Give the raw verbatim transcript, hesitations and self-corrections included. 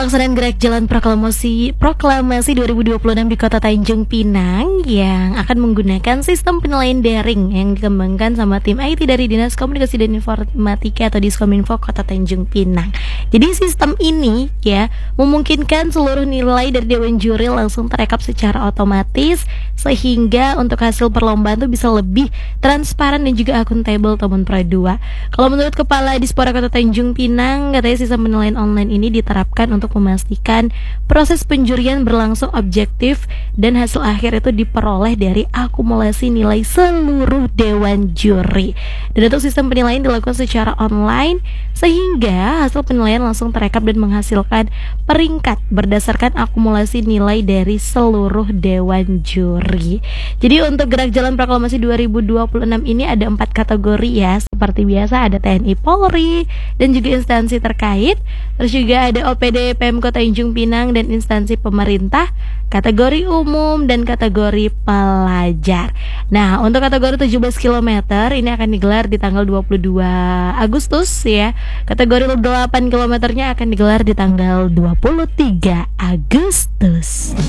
Pelaksanaan gerak jalan proklamasi Proklamasi dua ribu dua puluh enam di Kota Tanjung Pinang yang akan menggunakan sistem penilaian daring yang dikembangkan sama tim I T dari Dinas Komunikasi dan Informatika atau Diskominfo Kota Tanjung Pinang. Jadi sistem ini ya memungkinkan seluruh nilai dari dewan juri langsung terekap secara otomatis sehingga untuk hasil perlombaan itu bisa lebih transparan dan juga akuntabel teman Pro dua. Kalau menurut Kepala Dispora Kota Tanjung Pinang, katanya sistem penilaian online ini diterapkan untuk memastikan proses penjurian berlangsung objektif dan hasil akhir itu diperoleh dari akumulasi nilai seluruh dewan juri. Dan untuk sistem penilaian dilakukan secara online sehingga hasil penilaian langsung terekap dan menghasilkan peringkat berdasarkan akumulasi nilai dari seluruh dewan juri. Jadi untuk gerak jalan proklamasi dua ribu dua puluh enam ini ada empat kategori ya. Seperti biasa ada T N I Polri dan juga instansi terkait. Terus juga ada O P D Pemkot Tanjung Pinang dan instansi pemerintah, kategori umum dan kategori pelajar. Nah, untuk kategori tujuh belas kilometer ini akan digelar di tanggal dua puluh dua Agustus ya. Kategori delapan kilometernya akan digelar di tanggal dua puluh tiga Agustus.